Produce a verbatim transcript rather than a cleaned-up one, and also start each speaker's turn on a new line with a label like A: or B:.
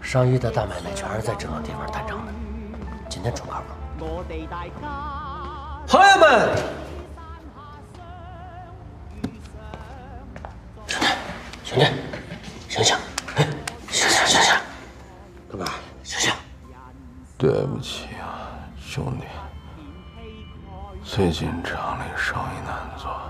A: 上亿的大买卖全是在这种地方谈成的，今天出靠谱。朋友们，兄弟，兄弟，醒醒！哎，醒醒醒醒！干嘛？醒醒！
B: 对不起啊，兄弟，最近厂里生意难做。